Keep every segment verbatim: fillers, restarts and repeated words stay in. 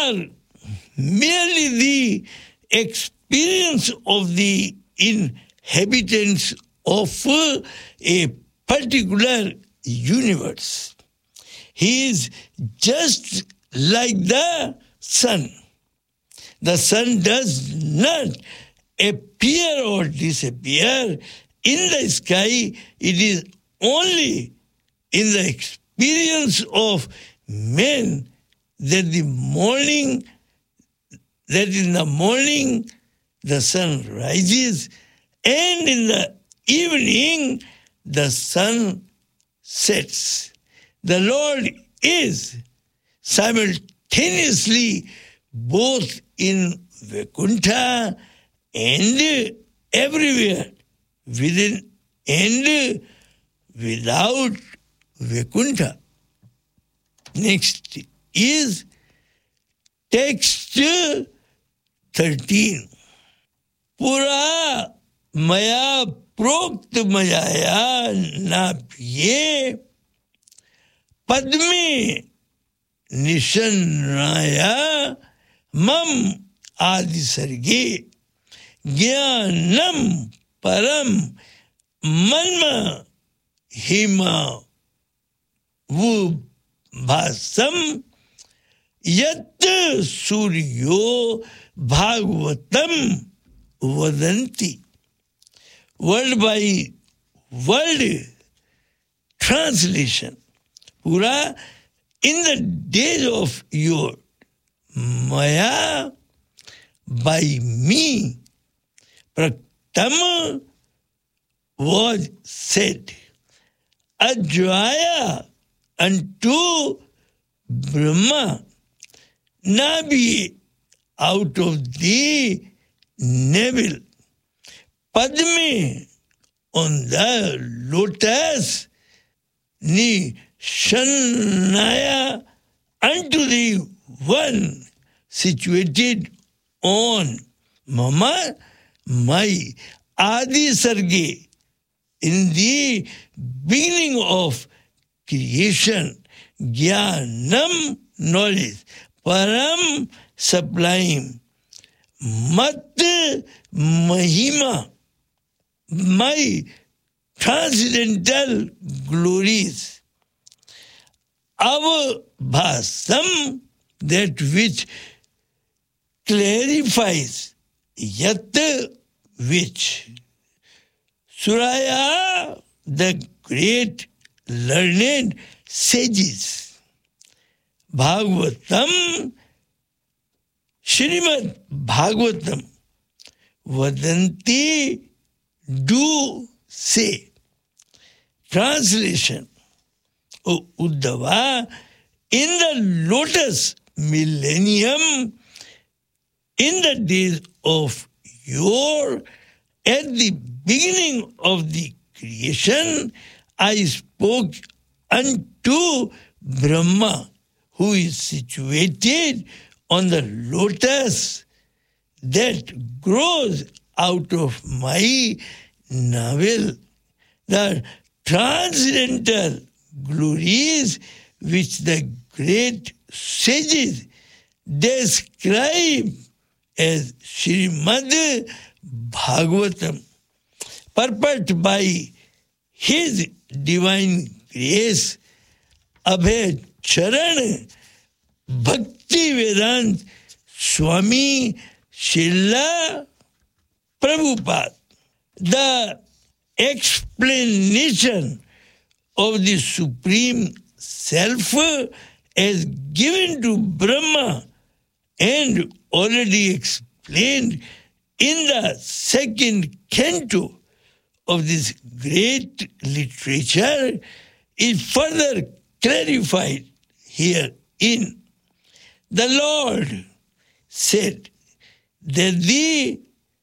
are merely the experience of the inhabitants of a particular universe. He is just like the sun. The sun does not appear or disappear in the sky. It is only in the experience of men that the morning, that in the morning the sun rises, and in the evening the sun sets. The Lord is simultaneously both in Vaikuntha and everywhere, within and without Vaikuntha. Next is text thirteen. Pura maya prokt mayaya napye padme nishanraya mam adi sarge jnanam param manma hima vubhasam yat suryo bhagavatam vadanti. Word by word translation. Pura, in the days of your Maya, by me, Praktama was said, Ajvaya unto Brahma, Nabi out of the navel, Padme on the lotus, Nishanaya unto the one situated on Mama, my Adi Sarge, in the beginning of creation, Jnanam knowledge, Param sublime, Mat Mahima, my transcendental glories, our bhasam, that which clarifies, yat which, Suraya, the great learned sages, Bhagavatam, Srimad Bhagavatam, Vadanti, do say. Translation. O Uddhava, in the lotus millennium, in the days of yore, at the beginning of the creation, I spoke unto Brahma, who is situated on the lotus that grows out of my navel, the transcendental glories which the great sages describe as Srimad Bhagavatam, purport by His divine grace, Abhay Charan Bhakti Vedant Swami Srila Prabhupada. The explanation of the Supreme Self as given to Brahma and already explained in the second canto of this great literature is further clarified herein. The Lord said that the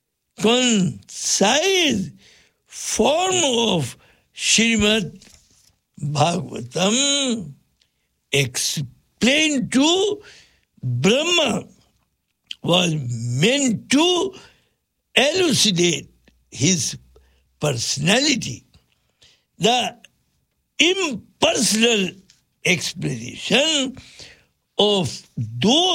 concise form of Srimad Bhagavatam explained to Brahma was meant to elucidate his personality. The impersonal explanation of those